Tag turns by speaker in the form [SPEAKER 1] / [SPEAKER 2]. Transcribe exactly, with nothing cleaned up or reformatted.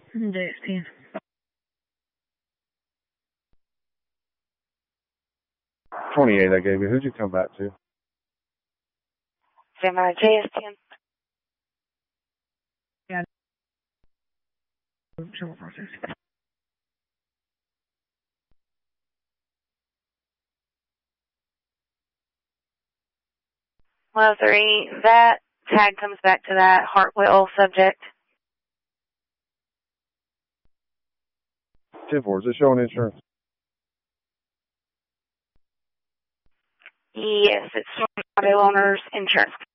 [SPEAKER 1] J S T.
[SPEAKER 2] twenty-eight I gave you. Who'd you come back to?
[SPEAKER 3] Samurai J S ten.
[SPEAKER 1] Yeah. Several process.
[SPEAKER 3] one oh three, that tag comes back to that Hartwell subject.
[SPEAKER 2] ten four, is it showing insurance?
[SPEAKER 3] Yes, it's auto owner's insurance.